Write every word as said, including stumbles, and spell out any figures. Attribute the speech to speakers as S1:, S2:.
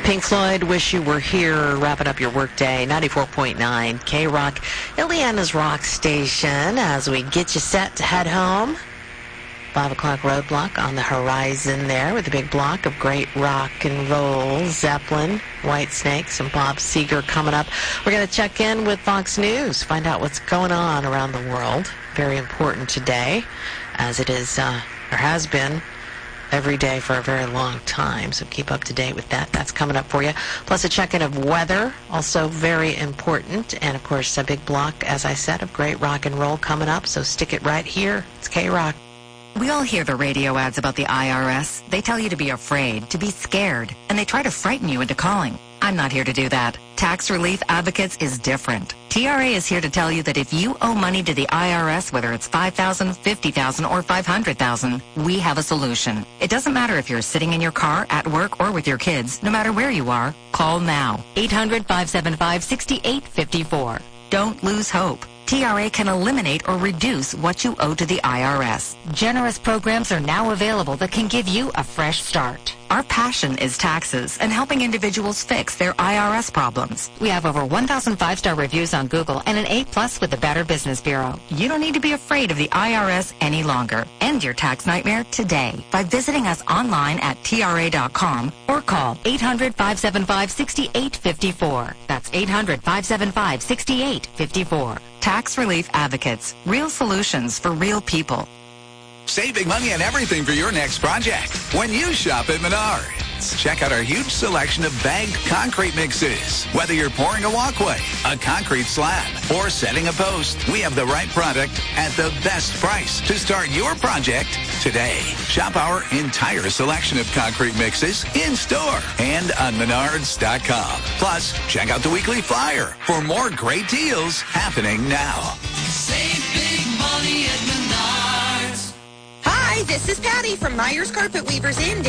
S1: Pink Floyd, Wish You Were Here, wrapping up your workday. ninety-four point nine K-Rock, Indiana's rock station, as we get you set to head home. Five o'clock roadblock on the horizon there with a big block of great rock and roll. Zeppelin, White Snakes, and Bob Seger coming up. We're going to check in with Fox News, find out what's going on around the world. Very important today, as it is, uh, or has been, every day for a very long time. So keep up to date with that. That's coming up for you. Plus a check-in of weather, also very important. And, of course, a big block, as I said, of great rock and roll coming up. So stick it right here. It's K-Rock.
S2: We all hear the radio ads about the I R S. They tell you to be afraid, to be scared, and they try to frighten you into calling. I'm not here to do that. Tax Relief Advocates is different. T R A is here to tell you that if you owe money to the I R S, whether it's five thousand dollars, fifty thousand dollars, or five hundred thousand dollars, we have a solution. It doesn't matter if you're sitting in your car, at work, or with your kids. No matter where you are, call now. eight hundred, five seven five, six eight five four. Don't lose hope. T R A can eliminate or reduce what you owe to the I R S.
S3: Generous programs are now available that can give you a fresh start.
S2: Our passion is taxes and helping individuals fix their I R S problems.
S3: We have over one thousand five-star reviews on Google and an A plus with the Better Business Bureau.
S2: You don't need to be afraid of the I R S any longer. End your tax nightmare today by visiting us online at T R A dot com or call
S3: eight hundred, five seven five, six eight five four. That's eight hundred, five seven five, six eight five four.
S2: Tax Relief Advocates. Real solutions for real people.
S4: Saving money on everything for your next project when you shop at Menards. Check out our huge selection of bagged concrete mixes. Whether you're pouring a walkway, a concrete slab, or setting a post, we have the right product at the best price to start your project today. Shop our entire selection of concrete mixes in-store and on Menards dot com. Plus, check out the weekly flyer for more great deals happening now.
S5: Save big money at Menards.
S6: Hi, this is Patty from Myers Carpet Weavers in